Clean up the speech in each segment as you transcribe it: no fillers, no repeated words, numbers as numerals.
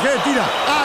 Argentina,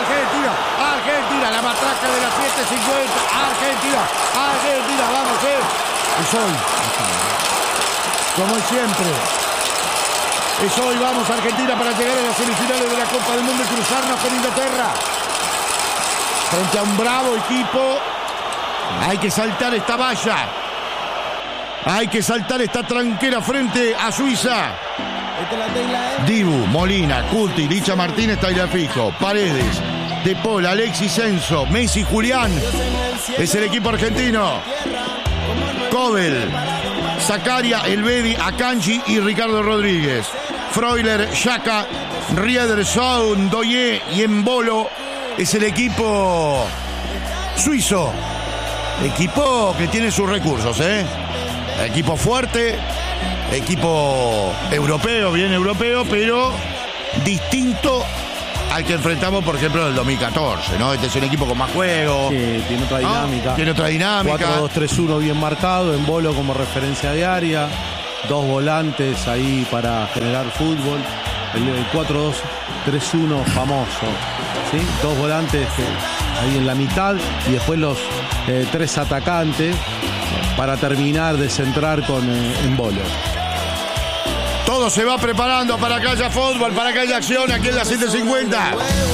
la matraca de las 7:50. Argentina, vamos, Es hoy. Como siempre. Es hoy, vamos Argentina para llegar a las semifinales de la Copa del Mundo y cruzarnos con Inglaterra. Frente a un bravo equipo. Hay que saltar esta valla. Hay que saltar esta tranquera frente a Suiza. Dibu, Molina, Cuti, Licha Martínez, Tagliafico, Paredes, De Paul, Alexis Enzo, Messi, Julián. Es el equipo argentino. Kobel, Zakaria, Elvedi, Akanji y Ricardo Rodríguez. Freuler, Xhaka, Riederson, Doye y Embolo. Es el equipo suizo. Equipo que tiene sus recursos, Equipo fuerte. Equipo europeo, bien europeo, pero distinto al que enfrentamos, por ejemplo, en el 2014, ¿no? Este es un equipo con más juego. Sí, tiene otra dinámica. Tiene otra dinámica. 4-2-3-1 bien marcado, Embolo como referencia de área, 2 volantes ahí para generar fútbol. El 4-2-3-1 famoso, ¿sí? 2 volantes ahí en la mitad y después los 3 atacantes para terminar de centrar con Embolo. Todo se va preparando para que haya fútbol, para que haya acción aquí en la 7:50.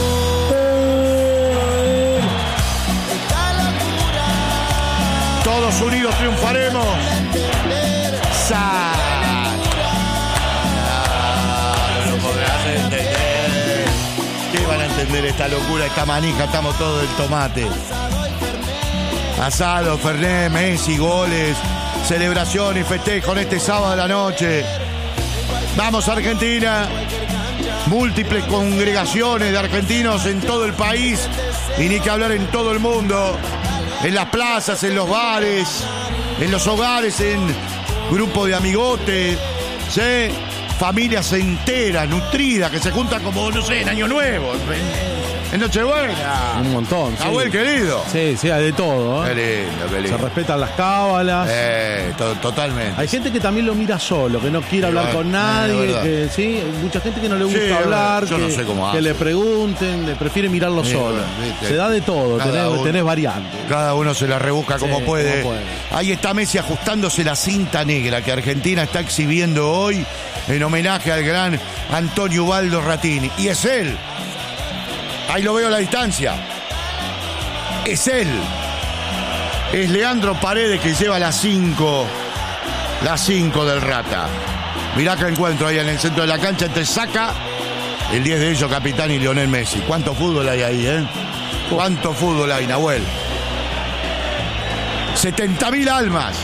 Todos unidos triunfaremos. No podrás entender. ¿Qué van a entender esta locura, esta manija? Estamos todos del tomate. Asado, Fernet, Messi, goles, celebración y festejo en este sábado a la noche. Vamos Argentina, múltiples congregaciones de argentinos en todo el país y ni que hablar en todo el mundo, en las plazas, en los bares, en los hogares, en grupos de amigotes, ¿sí? Familias enteras, nutridas, que se juntan como, no sé, en Año Nuevo, en Nochebuena. Un montón, sí. Abuel querido. Sí, hay de todo, Qué lindo, qué lindo. Se respetan las cábalas. Totalmente. Hay gente que también lo mira solo, que no quiere hablar con nadie, que sí, hay mucha gente que no le gusta hablar, yo no sé cómo que hace. le pregunten, le prefiere mirarlo solo. Se da de todo, tenés variantes. Cada uno se la rebusca como puede. Ahí está Messi ajustándose la cinta negra que Argentina está exhibiendo hoy en homenaje al gran Antonio Ubaldo Ratini. Y es él. Ahí lo veo a la distancia. Es él. Es Leandro Paredes que lleva la 5 del Rata. Mirá que encuentro ahí en el centro de la cancha entre Saka, el 10 de ellos, capitán, y Lionel Messi. ¿Cuánto fútbol hay ahí, ¿Cuánto fútbol hay, Nahuel? 70.000 almas.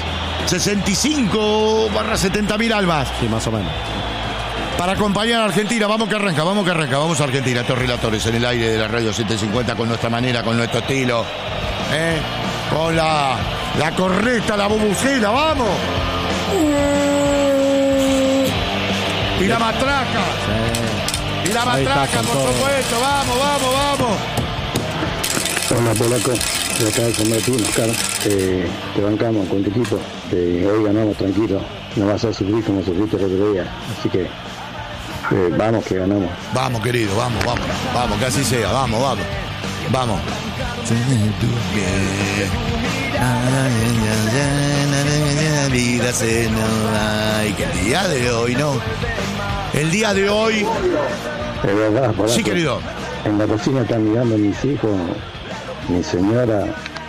65/70.000 almas. Sí, más o menos. Para acompañar a Argentina, vamos que arranca. Vamos a Argentina, estos relatores en el aire de la radio 750 con nuestra manera, con nuestro estilo, con la corneta, la bubucela, vamos. Y la matraca. Sí. Y la matraca, por supuesto, vamos. Hola, Polaco, de acá de San Martín, Oscar, te bancamos con tu equipo, hoy ganamos tranquilo, no vas a sufrir como sufriste el otro día, así que vamos que ganamos. Vamos, querido, vamos, que así sea, vamos. Que el día de hoy, ¿no? El día de hoy. Es verdad, Polaco. Sí, querido. En la cocina están mirando mis hijos, mi señora,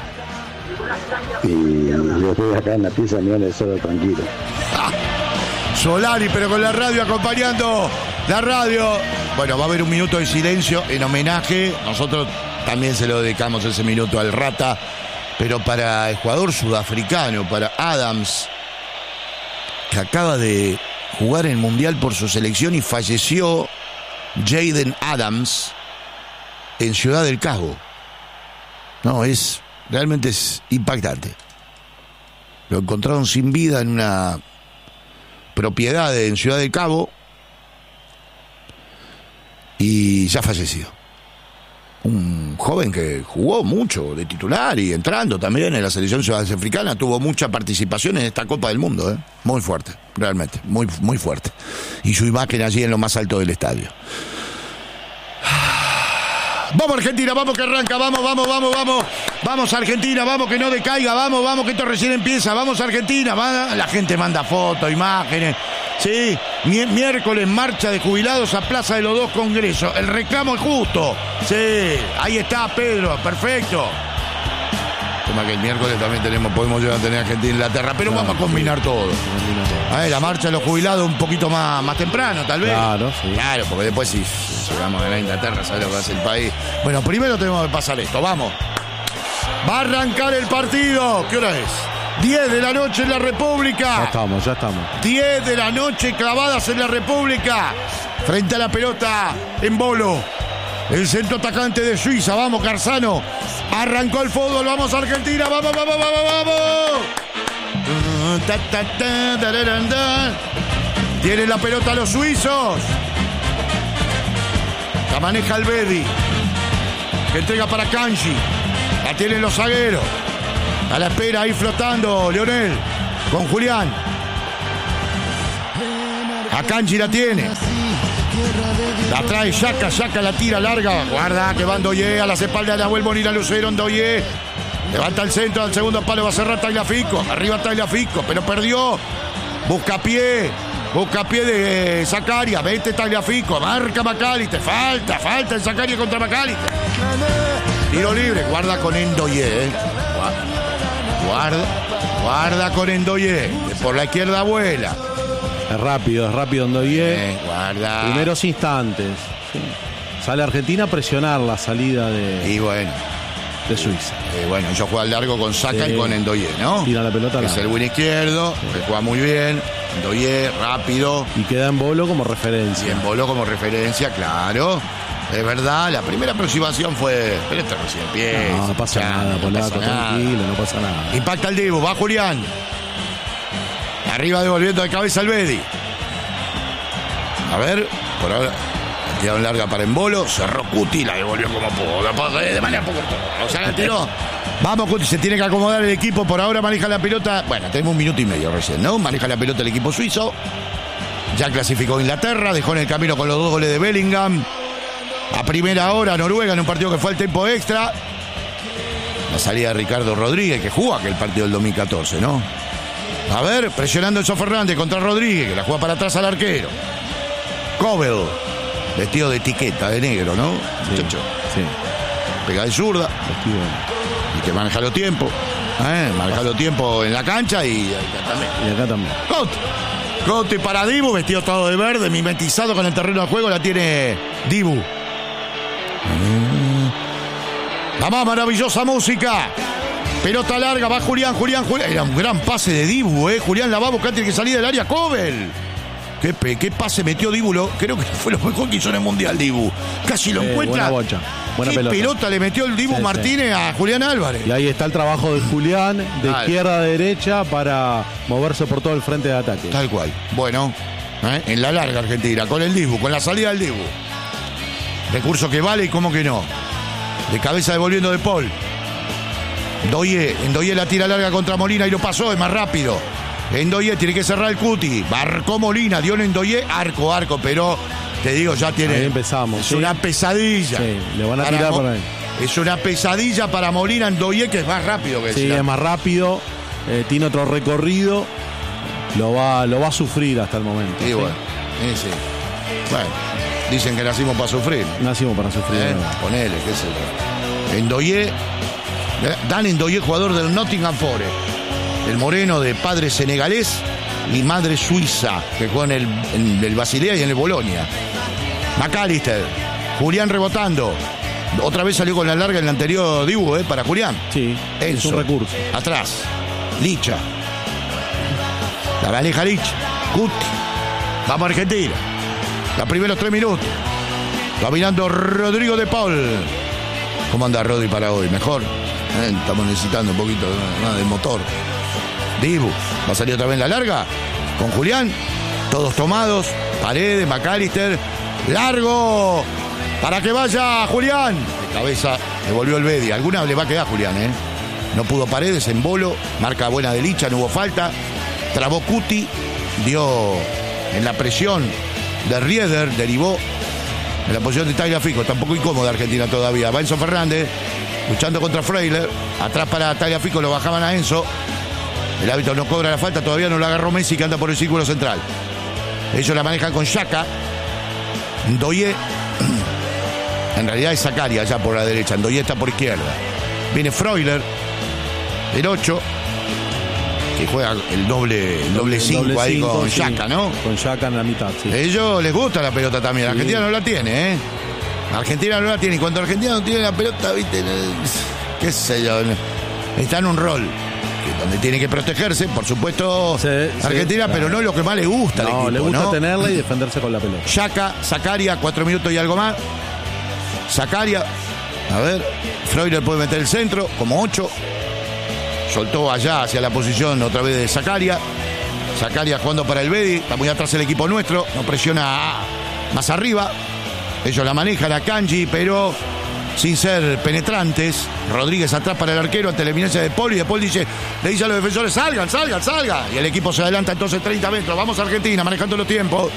y yo estoy acá en la pieza mirando el sol tranquilo. Solari, pero con la radio acompañando la radio. Bueno, va a haber un minuto de silencio en homenaje. Nosotros también se lo dedicamos ese minuto al Rata, pero para el jugador sudafricano, para Adams, que acaba de jugar el Mundial por su selección y falleció Jaden Adams en Ciudad del Cabo. No, realmente es impactante. Lo encontraron sin vida en una propiedad en Ciudad del Cabo y ya fallecido. Un joven que jugó mucho de titular y entrando también en la selección sudafricana, tuvo mucha participación en esta Copa del Mundo, muy fuerte, realmente, muy, muy fuerte. Y su imagen allí en lo más alto del estadio. Vamos Argentina, vamos que arranca, vamos. Vamos Argentina, vamos que no decaiga, vamos que esto recién empieza. Vamos Argentina, la gente manda fotos, imágenes. Sí, miércoles marcha de jubilados a Plaza de los Dos Congresos. El reclamo es justo. Sí, ahí está Pedro, perfecto. Tema que el miércoles también podemos llegar a tener Argentina e Inglaterra, pero vamos a combinar todo. La marcha de los jubilados un poquito más temprano, tal vez. Claro, sí. Claro, porque después si llegamos a ganar Inglaterra, ¿sabes lo que hace el país? Bueno, primero tenemos que pasar esto, vamos. Va a arrancar el partido. ¿Qué hora es? 10 de la noche en la República. Ya estamos. 10 de la noche clavadas en la República. Frente a la pelota en Bolo. El centro atacante de Suiza. Vamos, Carzano. Arrancó el fútbol. Vamos, Argentina. Vamos. Tienen la pelota los suizos. La maneja Albedi, que entrega para Kanji. La tienen los zagueros. A la espera ahí flotando Leonel con Julián. A Kanji la tiene. La trae Yaka la tira larga. Guarda que va Ndoye a las espaldas de Nahuel Molina Lucero. Ndoye levanta el centro al segundo palo. Va a cerrar Tagliafico. Arriba Tagliafico, pero perdió. Busca pie de Zakaria. Vete Tagliafico. Marca Macalister. Falta el Zakaria contra Macalister. Tiro libre. Guarda con Ndoye. Guarda con Ndoye. Que por la izquierda vuela. Es rápido Ndoye. Guarda. Primeros instantes. Sí. Sale Argentina a presionar la salida de Suiza. Ellos juegan largo con Saka y con Ndoye, ¿no? Tira la pelota. Es el win izquierdo, que juega muy bien. Ndoye, rápido. Y queda en Bolo como referencia. Y en Bolo como referencia, claro. Es verdad, la primera aproximación fue... Pero esto recién empieza. No pasa nada, Polaco, tranquilo, no pasa nada. Impacta el Dibu, va Julián. Arriba devolviendo de cabeza Albedi. A ver, por ahora tiraron larga para Embolo. Cerró Cuti, la devolvió como pudo. De manera poco. O sea, la tiró. Vamos, Cuti, se tiene que acomodar el equipo. Por ahora maneja la pelota. Bueno, tenemos 1 minuto y medio recién, ¿no? Maneja la pelota el equipo suizo. Ya clasificó Inglaterra. Dejó en el camino con los 2 goles de Bellingham. A primera hora Noruega en un partido que fue al tiempo extra. La salida de Ricardo Rodríguez, que jugó aquel partido del 2014, ¿no? A ver, presionando Enzo Fernández contra Rodríguez, que la juega para atrás al arquero. Cobel, vestido de etiqueta, de negro, ¿no? Sí. Pega de zurda. Y que maneja los tiempos. Maneja los tiempos en la cancha y acá también. Cote para Dibu, vestido todo de verde, mimetizado con el terreno de juego, la tiene Dibu. Vamos, maravillosa música. Pelota larga, va Julián. Era un gran pase de Dibu, Julián la va a buscar, tiene que salir del área. Cobel. ¿Qué pase metió Dibu? Creo que fue lo mejor que hizo en el Mundial, Dibu. Casi lo encuentra. Buena bocha. Buena ¿Qué pelota le metió el Dibu Martínez a Julián Álvarez? Y ahí está el trabajo de Julián, de izquierda a derecha, para moverse por todo el frente de ataque. Tal cual. Bueno, en la larga Argentina, con el Dibu, con la salida del Dibu. Recurso que vale y cómo que no. De cabeza devolviendo de Paul. Ndoye la tira larga contra Molina y lo pasó, es más rápido. Ndoye tiene que cerrar el Cuti. Barcó Molina, dio en Ndoye, arco, pero te digo, ya tiene. Ahí empezamos. Es una pesadilla. Sí, le van a tirar por ahí. Es una pesadilla para Molina. Ndoye, que es más rápido que es más rápido, tiene otro recorrido. Lo va a sufrir hasta el momento. Sí, bueno. Dicen que nacimos para sufrir. Ponele, qué sé yo. Ndoye. Dan Ndoye, jugador del Nottingham Forest. El moreno de padre senegalés y madre suiza, que juega en el Basilea y en el Bolonia. Macalister. Julián rebotando. Otra vez salió con la larga en el anterior Dibu, para Julián. Sí, es un recurso. Atrás. Licha. La maneja Licha. Cuti. Vamos a Argentina. Los primeros 3 minutos. Dominando Rodrigo de Paul. ¿Cómo anda Rodri para hoy? ¿Mejor? Estamos necesitando un poquito más del motor. Dibu. Va a salir otra vez en la larga. Con Julián. Todos tomados. Paredes, Macalister. Largo. Para que vaya Julián. De cabeza devolvió el Bedi. Alguna le va a quedar Julián, No pudo Paredes en Bolo. Marca buena de Licha, no hubo falta. Trabó Cuti. Dio en la presión de Rieder. Derivó en la posición de Tagliafico. Está un poco incómoda Argentina todavía. Va Enzo Fernández, luchando contra Freyler. Atrás para Tagliafico, lo bajaban a Enzo. El árbitro no cobra la falta, todavía no lo agarró Messi, que anda por el círculo central. Ellos la manejan con Xhaka. Ndoye, en realidad es Zakaria allá por la derecha. Ndoye está por izquierda. Viene Freuler, el 8, que juega el doble 5 ahí con Xhaka, ¿no? Con Xhaka en la mitad, sí. A ellos les gusta la pelota también. Sí. Argentina no la tiene, ¿eh? Argentina no la tiene. Y cuando Argentina no tiene la pelota, viste, qué sé yo, está en un rol donde tiene que protegerse, por supuesto, Argentina, claro. Pero no es lo que más le gusta al equipo, le gusta, ¿no? Tenerla y defenderse con la pelota. Xhaka, Zakaria, 4 minutos y algo más. Zakaria, a ver, Freuler puede meter el centro, como 8. Soltó allá hacia la posición otra vez de Zakaria. Zakaria jugando para el Bedi, está muy atrás el equipo nuestro, no presiona más arriba. Ellos la manejan a Kanji, pero sin ser penetrantes. Rodríguez atrás para el arquero ante la eminencia de Paul, y de Paul le dice a los defensores, salgan. Y el equipo se adelanta entonces 30 metros. Vamos a Argentina, manejando los tiempos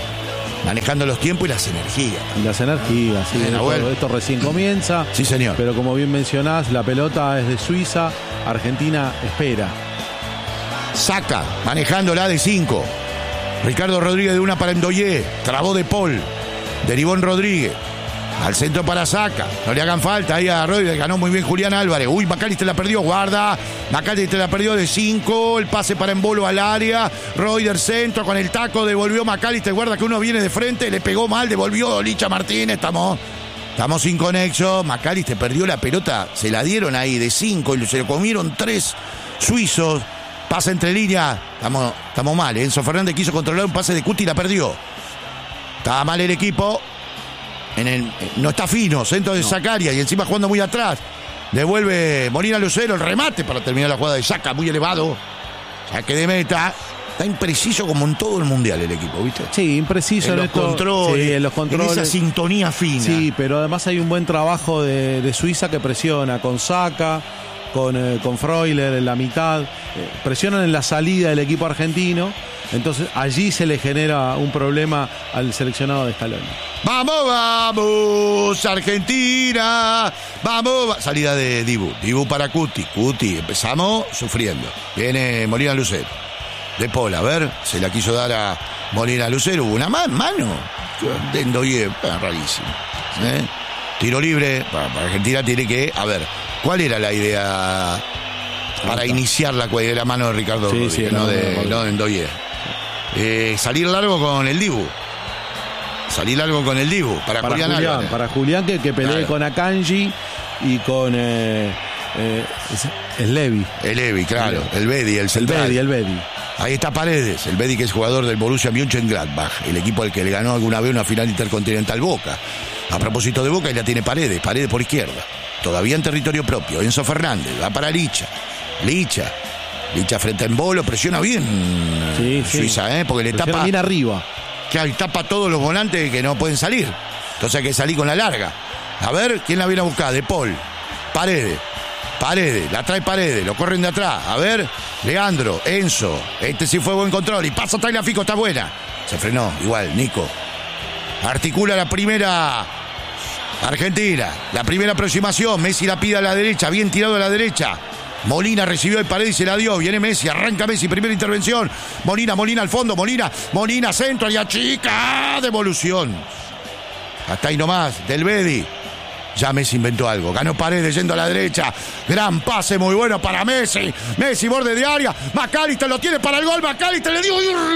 y las energías. Sí. Esto recién comienza. Sí, señor. Pero como bien mencionás, la pelota es de Suiza. Argentina espera. Saca, manejándola de 5. Ricardo Rodríguez de una para Ndoye. Trabó de Paul. Derivó en Rodríguez. Al centro para Saca. No le hagan falta ahí a Rodríguez. Ganó muy bien Julián Álvarez. Uy, McAllister la perdió. Guarda. McAllister la perdió de 5. El pase para Embolo al área. Reuter centro con el taco. Devolvió McAllister. Guarda que uno viene de frente. Le pegó mal. Devolvió Licha Martínez. Estamos sin conexo. McAllister perdió la pelota. Se la dieron ahí de 5 y se lo comieron 3 suizos. Pasa entre líneas. Estamos mal. Enzo Fernández quiso controlar un pase de Cuti y la perdió. Estaba mal el equipo. No está fino, centro de Zakaria y encima jugando muy atrás. Devuelve Molina Lucero, el remate para terminar la jugada de Saca, muy elevado. Saque de meta. Está impreciso como en todo el mundial el equipo, ¿viste? Sí, impreciso en los controles. Sí, en los controles. En esa sintonía fina. Sí, pero además hay un buen trabajo de Suiza que presiona con Saca, con Freuler en la mitad. Presionan en la salida del equipo argentino. Entonces allí se le genera un problema al seleccionado de Scaloni. ¡Vamos, Argentina! ¡Vamos! Salida de Dibu para Cuti. Empezamos sufriendo. Viene Molina Lucero. De Paul, a ver, se la quiso dar a Molina Lucero. Hubo una mano de Ndoye, rarísimo. Tiro libre. Para Argentina tiene que... A ver, ¿cuál era la idea para iniciar la mano de Ricardo Rodríguez? Sí, no de Ndoye. Salir largo con el Dibu. Para Julián Álvarez. Para Julián que pelee con Akanji y con el Levi. El Levi, claro. El Bedi, el central. El Bedi. Ahí está Paredes, el Bedi, que es jugador del Borussia Mönchengladbach, el equipo al que le ganó alguna vez una final intercontinental Boca. A propósito de Boca, ahí la tiene Paredes por izquierda. Todavía en territorio propio. Enzo Fernández, va para Licha frente a Embolo, presiona bien Suiza, porque le presiona tapa bien arriba. Claro, y tapa a todos los volantes que no pueden salir. Entonces hay que salir con la larga. A ver, ¿quién la viene a buscar? De Paul. Paredes, la trae Paredes, lo corren de atrás. A ver, Leandro, Enzo. Este sí fue buen control. Y pasa Tagliafico, está buena. Se frenó, igual, Nico. Articula la primera Argentina. La primera aproximación. Messi la pide a la derecha, bien tirado a la derecha. Molina recibió el Paredes y se la dio. Viene Messi, arranca Messi, primera intervención. Molina al fondo, Molina centro y achica. Devolución. Hasta ahí nomás, del Bedi. Ya Messi inventó algo. Ganó Paredes yendo a la derecha. Gran pase muy bueno para Messi. Messi, borde de área. McAllister lo tiene para el gol. McAllister le dio.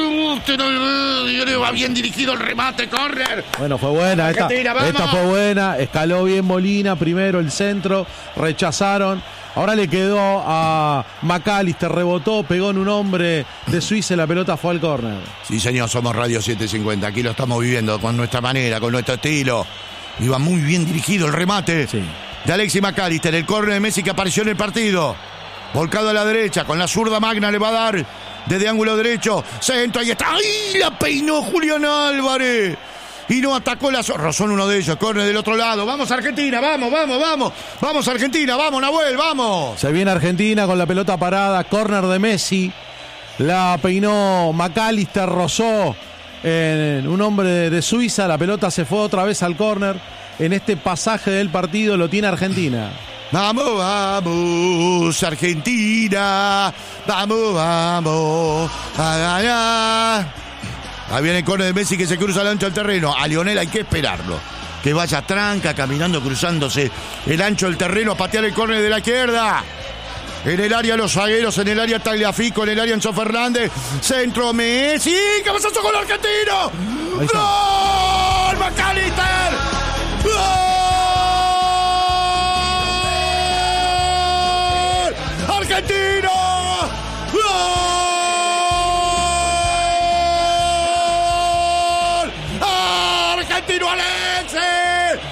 Va bien dirigido el remate, córner. Bueno, fue buena. Esta fue buena. Escaló bien Molina. Primero el centro. Rechazaron. Ahora le quedó a McAllister, rebotó, pegó en un hombre de Suiza y la pelota fue al córner. Sí, señor, somos Radio 750. Aquí lo estamos viviendo con nuestra manera, con nuestro estilo. Iba muy bien dirigido el remate de Alexis McAllister. El córner de Messi que apareció en el partido. Volcado a la derecha, con la zurda magna le va a dar desde ángulo derecho. Centro, ahí está. ¡Ay! La peinó Julián Álvarez. Y no atacó la Rosón, uno de ellos, córner del otro lado. Vamos Argentina, vamos. Vamos Argentina, vamos Nahuel, vamos. Se viene Argentina con la pelota parada, córner de Messi. La peinó McAllister, rozó un hombre de Suiza. La pelota se fue otra vez al córner. En este pasaje del partido lo tiene Argentina. Vamos, vamos, Argentina. Vamos, vamos a ganar. Ahí viene el córner de Messi que se cruza al ancho del terreno. A Lionel hay que esperarlo. Que vaya tranca, caminando, cruzándose el ancho del terreno a patear el córner de la izquierda. En el área los zagueros, en el área Tagliafico, en el área Enzo Fernández. Centro Messi. ¡Cabezazo con el argentino! ¡Gol! ¡McAllister! ¡Gol! ¡Argentino! ¡Gol! ¡Argentino Alexis!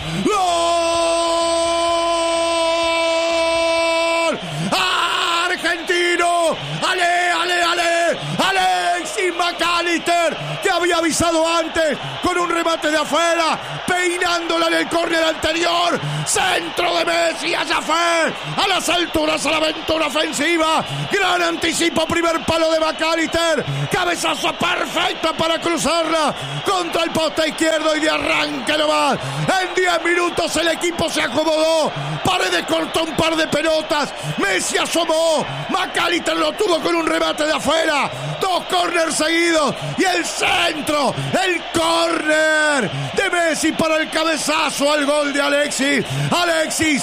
¡Gol! ¡Argentino! ¡Ale! ¡Alexis McAllister! Que había avisado antes con un remate de afuera, peinándola en el córner anterior. Centro de Messi, allá fue, a las alturas, a la aventura ofensiva. Gran anticipo, primer palo de McAllister. Cabezazo perfecto para cruzarla contra el poste izquierdo y de arranque nomás. En 10 minutos el equipo se acomodó. Paredes cortó un par de pelotas. Messi asomó. McAllister lo tuvo con un remate de afuera. 2 córners seguidos y el centro, el córner de Messi para el cabezazo al gol de Alexis. Alexis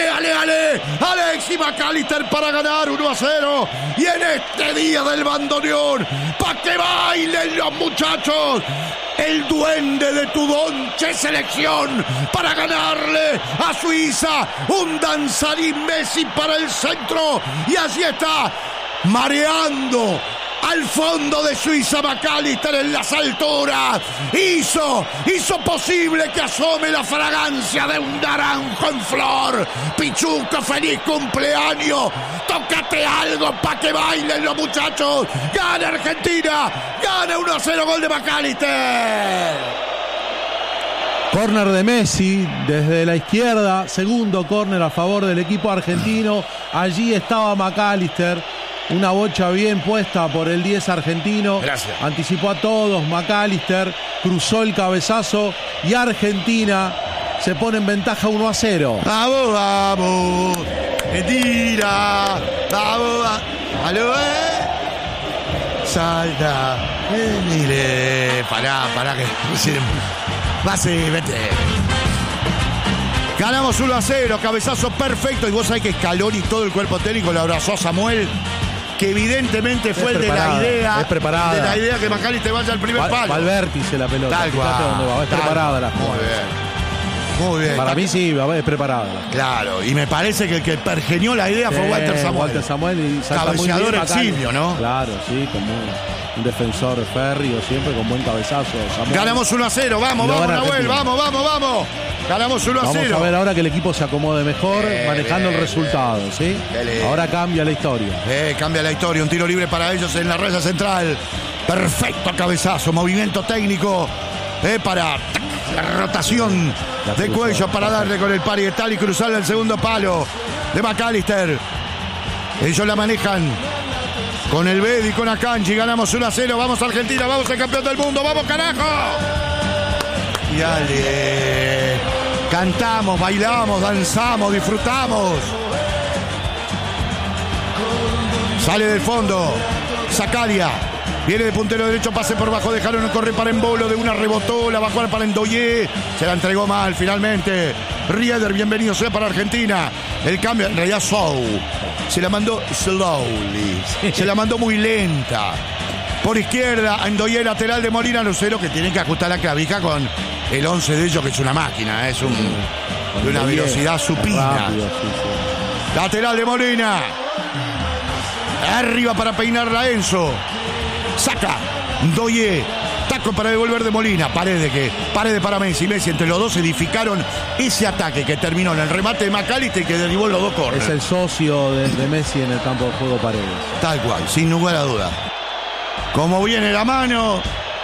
McAllister para ganar 1-0. Y en este día del bandoneón, pa' que bailen los muchachos, el duende de tu Donche selección para ganarle a Suiza. Un danzarín Messi para el centro. Y allí está, mareando al fondo de Suiza, McAllister en las alturas. Hizo posible que asome la fragancia de un naranjo en flor. Pichuco, feliz cumpleaños. Tócate algo pa' que bailen los muchachos. Gana Argentina. Gana 1-0, gol de McAllister. Córner de Messi desde la izquierda. Segundo córner a favor del equipo argentino. Allí estaba McAllister. Una bocha bien puesta por el 10 argentino. Gracias. Anticipó a todos McAllister. Cruzó el cabezazo. Y Argentina se pone en ventaja 1-0. Vamos, vamos. Mentira. Vamos, aló, Salta. Mire. Pará, que. Vete. Ganamos 1-0, cabezazo perfecto. Y vos sabés que Scaloni y todo el cuerpo técnico le abrazó a Samuel, que evidentemente fue el de la idea. Es preparada. De la idea que McAllister vaya al primer palo. Va al vértice la pelota. Tal cual. Dónde va. Es preparada la jugada. Muy bien. Para mí sí, es preparada. Claro, y me parece que el que pergenió la idea fue Walter Samuel. Y cabeceador eximio, ¿no? Claro, sí, como un defensor férreo, siempre con buen cabezazo. Samuel. Ganamos 1-0, vamos, Nahuel, vamos. Ganamos 1-0. Vamos a ver ahora que el equipo se acomode mejor, manejando el resultado, ¿sí? Ahora cambia la historia. Cambia la historia, un tiro libre para ellos en la raya central. Perfecto cabezazo, movimiento técnico para la rotación de cuello para darle con el parietal y cruzarle el segundo palo de McAllister. Ellos la manejan con el Bedi, con Akanji. Ganamos 1-0, vamos Argentina, vamos al campeón del mundo, vamos carajo. Y dale. Cantamos, bailamos, danzamos, disfrutamos. Sale del fondo Zakaria. Viene de puntero derecho, pase por bajo, dejaron correr para Embolo, de una rebotó, la bajó para Ndoye, se la entregó mal finalmente. Rieder, bienvenido sea para Argentina. El cambio, en realidad se la mandó slowly, se la mandó muy lenta. Por izquierda, Ndoye, lateral de Molina, Lucero, que tienen que ajustar la clavija con el 11 de ellos, que es una máquina, es de una velocidad supina. Rápido, sí. Lateral de Molina. Arriba para peinarla Enzo. Saca Ndoye. Taco para devolver de Molina. Paredes para Messi. Entre los dos edificaron ese ataque que terminó en el remate de McAllister y que derribó los dos corners. Es el socio de Messi en el campo de juego, Paredes. Tal cual, sin lugar a duda. Como viene la mano.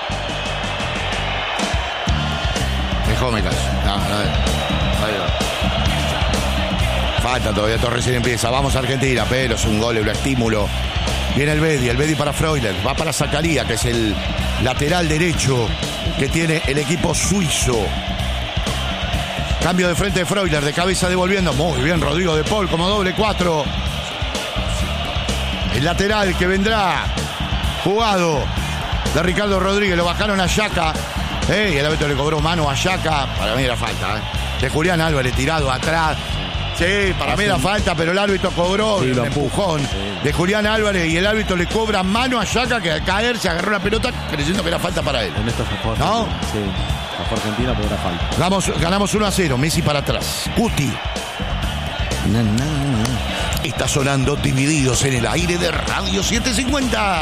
Déjame caso. Falta todavía, esto recién empieza. Vamos Argentina, pero es un gol, un estímulo. Viene el Bedi para Freuler, va para Zakaria, que es el lateral derecho que tiene el equipo suizo. Cambio de frente de Freuler, de cabeza devolviendo. Muy bien Rodrigo de Paul como doble 4. El lateral que vendrá jugado de Ricardo Rodríguez. Lo bajaron a Xhaka. Y el árbitro le cobró mano a Xhaka. Para mí era falta. De Julián Álvarez tirado atrás. Sí, para mí era falta, pero el árbitro cobró el empujón de Julián Álvarez y el árbitro le cobra mano a Xhaka, que al caer se agarró la pelota creyendo que era falta para él. En esto se fue ¿no? Sí, fue Argentina, pero era falta. Ganamos 1-0, Messi para atrás. Cuti. Está sonando Divididos en el aire de Radio 750.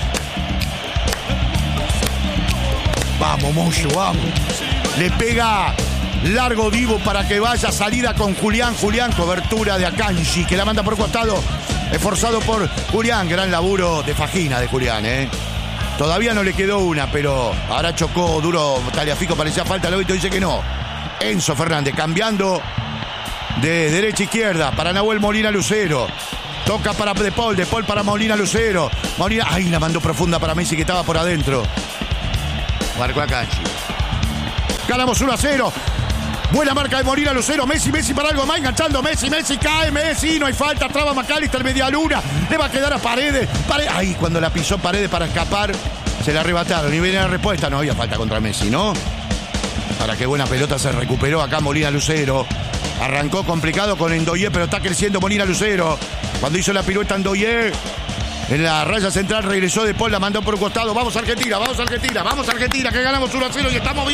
Vamos, Moyo, vamos. Le pega largo Dibu para que vaya, salida con Julián. Cobertura de Akanji, que la manda por costado. Esforzado por Julián. Gran laburo de Fajina de Julián, Todavía no le quedó una, pero ahora chocó duro Tagliafico, parecía falta, el árbitro dice que no. Enzo Fernández cambiando de derecha a izquierda para Nahuel Molina Lucero. Toca para De Paul para Molina Lucero. Molina, ay, la mandó profunda para Messi que estaba por adentro. Marcó Akanji. Ganamos 1-0. Buena marca de Molina Lucero. Messi para algo más, enganchando Messi, cae Messi, no hay falta, traba McAllister, media luna, le va a quedar a Paredes. Ay, cuando la pisó Paredes para escapar, se la arrebataron y viene la respuesta, no había falta contra Messi, ¿no? Para qué buena pelota se recuperó acá Molina Lucero. Arrancó complicado con Ndoye, pero está creciendo Molina Lucero. Cuando hizo la pirueta Ndoye, en la raya central regresó De Paul, la mandó por un costado. Vamos Argentina, que ganamos 1-0 y estamos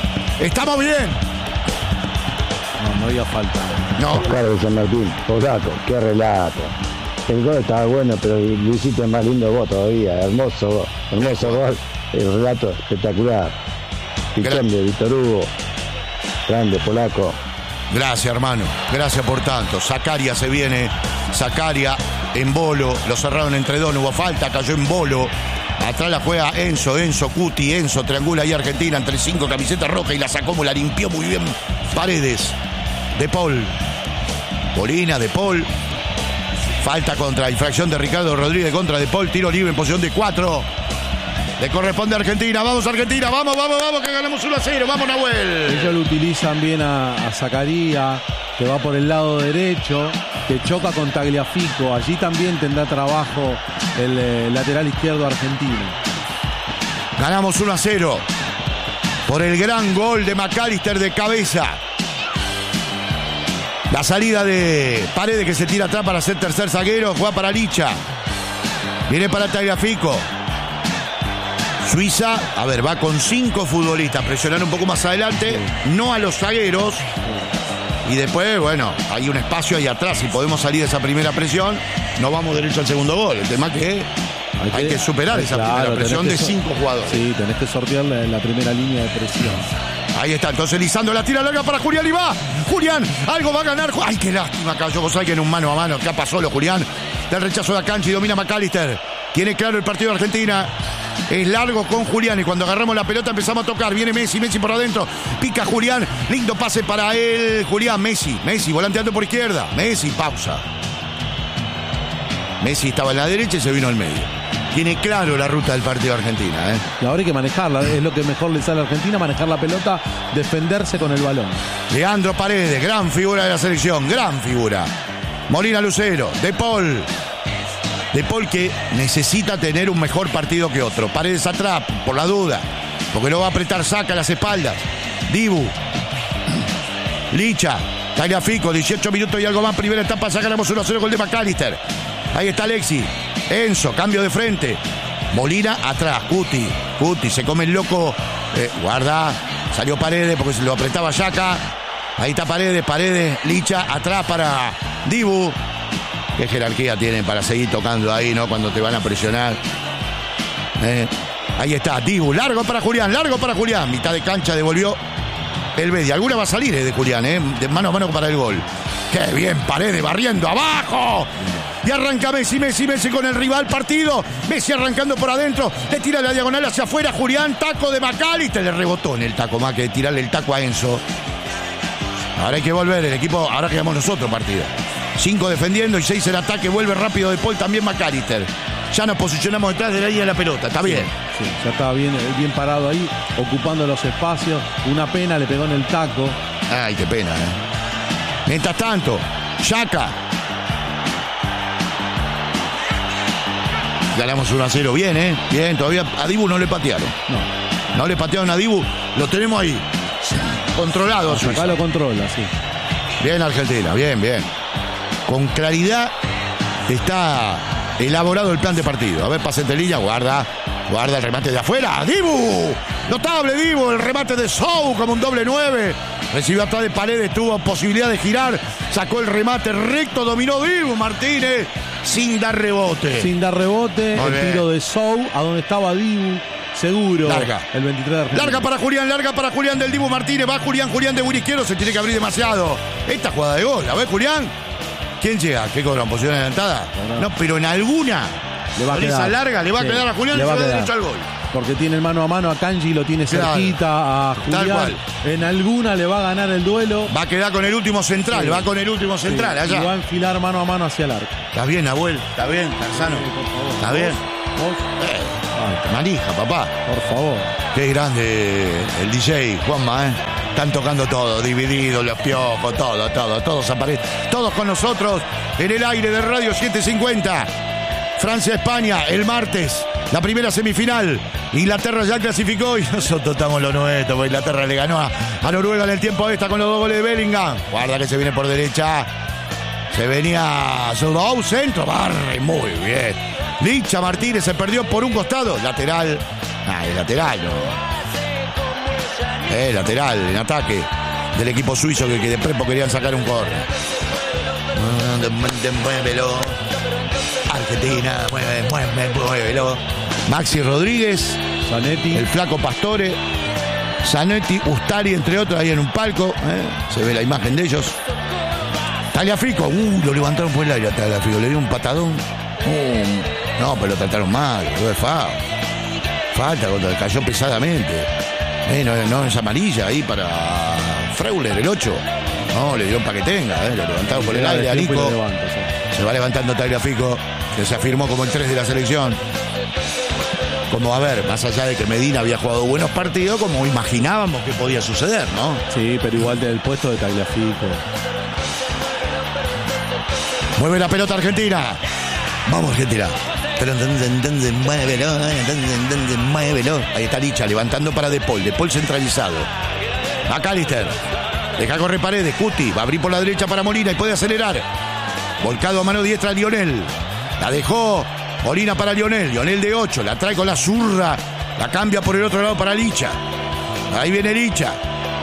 bien. No había falta. No. Oscar de San Martín, Posaco, qué relato. El gol estaba bueno, pero lo hiciste más lindo vos todavía. Hermoso gol. El relato espectacular. Vicente, Víctor Hugo. Grande, polaco. Gracias, hermano. Gracias por tanto. Zakaria se viene. Zakaria en Bolo. Lo cerraron entre dos. No hubo falta. Cayó en Bolo. Atrás la juega Enzo, Cuti. Enzo triangula ahí Argentina entre 5, camiseta roja y la sacó, la limpió muy bien Paredes. De Paul. Molina, De Paul. Falta contra infracción de Ricardo Rodríguez contra De Paul. Tiro libre en posición de 4. Le corresponde a Argentina. Vamos Argentina. Vamos, que ganamos 1-0. Vamos Nahuel. Ellos lo utilizan bien a Zakaria, que va por el lado derecho, que choca con Tagliafico. Allí también tendrá trabajo el lateral izquierdo argentino. Ganamos 1-0 por el gran gol de McAllister de cabeza. La salida de Paredes, que se tira atrás para ser tercer zaguero. Juega para Licha. Viene para Tagliafico. Suiza, va con 5 futbolistas. Presionar un poco más adelante. No a los zagueros. Y después, hay un espacio ahí atrás. Si podemos salir de esa primera presión, no vamos derecho al segundo gol. El tema es que hay que superar esa primera presión de 5 jugadores. Sí, tenés que sortear la primera línea de presión. Ahí está, entonces Lisandro la tira larga para Julián y va. Julián, algo va a ganar. Ay, qué lástima cayó. Vos sabés que en un mano a mano. ¿Qué pasó, Julián? Del rechazo de Akanji, domina McAllister. Tiene claro el partido de Argentina. Es largo con Julián y cuando agarramos la pelota empezamos a tocar. Viene Messi por adentro. Pica Julián. Lindo pase para él. Julián, Messi volanteando por izquierda. Messi, pausa. Messi estaba en la derecha y se vino al medio. Tiene claro la ruta del partido de Argentina. Y ahora hay que manejarla. Es lo que mejor le sale a Argentina, manejar la pelota, defenderse con el balón. Leandro Paredes, gran figura de la selección. Gran figura. Molina Lucero. De Paul que necesita tener un mejor partido que otro. Paredes atrás, por la duda, porque no va a apretar, saca las espaldas. Dibu. Licha. Tagliafico, 18 minutos y algo más. Primera etapa, sacamos 1-0 gol de McAllister. Ahí está Alexis. Enzo, cambio de frente. Molina atrás. Cuti se come el loco. Guarda. Salió Paredes porque se lo apretaba Xhaka. Ahí está Paredes. Licha atrás para Dibu. Qué jerarquía tienen para seguir tocando ahí, ¿no? Cuando te van a presionar. Ahí está, Dibu. Largo para Julián. Mitad de cancha devolvió el Bedia. Alguna va a salir de Julián, de mano a mano para el gol. Qué bien, Paredes barriendo abajo. Y arranca Messi con el rival partido. Messi arrancando por adentro. Le tira la diagonal hacia afuera. Julián, taco de McAllister. Le rebotó en el taco, más que tirarle el taco a Enzo. Ahora hay que volver el equipo. Ahora quedamos nosotros partido. 5 defendiendo y 6 en ataque. Vuelve rápido De Paul, también McAllister. Ya nos posicionamos detrás de la línea de la pelota. Está bien. Sí, ya estaba bien parado ahí, ocupando los espacios. Una pena, le pegó en el taco. Ay, qué pena, Mientras tanto, Xhaka. Ganamos 1-0, bien, bien, todavía a Dibu no le patearon. No le patearon a Dibu, lo tenemos ahí. Controlado. Acá lo controla, sí. Bien Argentina, bien. Con claridad está elaborado el plan de partido. A ver, pase entre línea, guarda el remate de afuera. ¡Dibu! Notable Dibu, el remate de Sou como un doble 9. Recibió atrás de Paredes, tuvo posibilidad de girar, sacó el remate recto, dominó Dibu Martínez sin dar rebote. El tiro de Sou, a donde estaba Dibu. Seguro. Larga. El 23 de Argentina. Larga para Julián del Dibu Martínez. Va Julián de buen izquierdo. Se tiene que abrir demasiado. Esta jugada de gol. A ver, Julián. ¿Quién llega? ¿Qué cobran? ¿Posición adelantada? No, pero en alguna. Le va a quedar. Esa larga le va a quedar a Julián y se va derecho al gol. Porque tiene el mano a mano a Kanji, lo tiene cerquita a Julián. Tal cual. En alguna le va a ganar el duelo. Va a quedar con el último central. Sí. Allá. Y va a enfilar mano a mano hacia el arco. ¿Estás bien, Nahuel? ¿Estás bien, Tarzano? ¿Estás bien? ¿Vos? Manija, papá. Por favor. Qué grande el DJ, Juanma, Están tocando todo, divididos, los piojos, todos aparecen. Todos con nosotros en el aire de Radio 750. Francia-España, el martes, la primera semifinal. Inglaterra ya clasificó y nosotros estamos lo nuestro, porque Inglaterra le ganó a Noruega en el tiempo extra con los 2 goles de Bellingham. Guarda que se viene por derecha. Se venía Soldado, centro, barre, muy bien. Licha Martínez se perdió por un costado. Lateral. Lateral en ataque del equipo suizo que de prepo querían sacar un córner. Muévelo. Argentina, muévelo. Maxi Rodríguez. Zanetti. El flaco Pastore. Zanetti, Ustari, entre otros, ahí en un palco. Se ve la imagen de ellos. Tagliafico. Lo levantaron por el aire a Tagliafico. Le dio un patadón. No, pero lo trataron mal, fue falta, cayó pesadamente. No es amarilla ahí para Freuler, el 8. No, le dieron para que tenga, lo levantaron por el aire a Nico. Se va levantando Tagliafico, que se afirmó como el 3 de la selección. Como, a ver, más allá de que Medina había jugado buenos partidos, como imaginábamos que podía suceder, ¿no? Sí, pero igual del puesto de Tagliafico. Mueve la pelota Argentina. Vamos, Argentina. Muévelo. Ahí está Licha, levantando para De Paul centralizado. McAllister. Deja correr Paredes. Cuti va a abrir por la derecha para Molina y puede acelerar. Volcado a mano diestra Lionel. La dejó Molina para Lionel. Lionel de 8. La trae con la zurda. La cambia por el otro lado para Licha. Ahí viene Licha.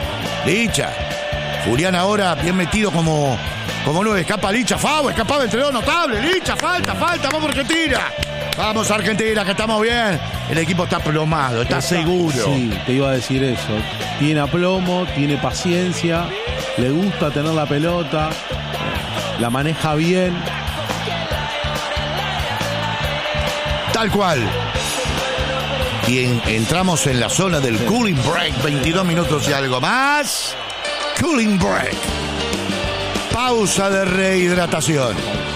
Julián ahora bien metido como 9. Escapa Licha. Favo. Escapaba entre dos. Notable. Licha. Falta. Vamos Argentina. Vamos Argentina, que estamos bien. El equipo está plomado, está seguro. Sí, te iba a decir eso. Tiene aplomo, tiene paciencia, le gusta tener la pelota, la maneja bien. Tal cual. Y entramos en la zona del cooling break. 22 minutos y algo más. Cooling break. Pausa de rehidratación.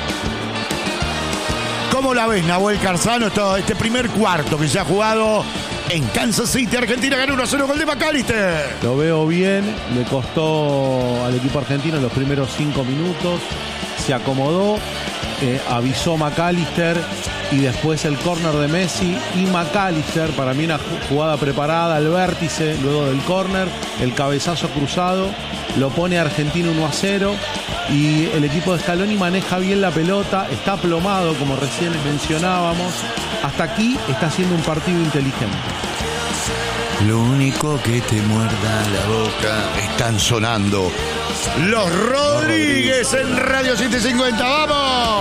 ¿Cómo la ves, Nahuel Carzano? Este primer cuarto que se ha jugado en Kansas City. Argentina ganó 1-0 gol de McAllister. Lo veo bien. Le costó al equipo argentino los primeros 5 minutos. Se acomodó. Avisó McAllister. Y después el córner de Messi y McAllister. Para mí una jugada preparada al vértice. Luego del córner. El cabezazo cruzado. Lo pone Argentina 1-0. Y el equipo de Scaloni maneja bien la pelota, está aplomado, como recién mencionábamos. Hasta aquí está siendo un partido inteligente. Lo único que te muerda la boca. Están sonando los Rodríguez en Radio 750. ¡Vamos!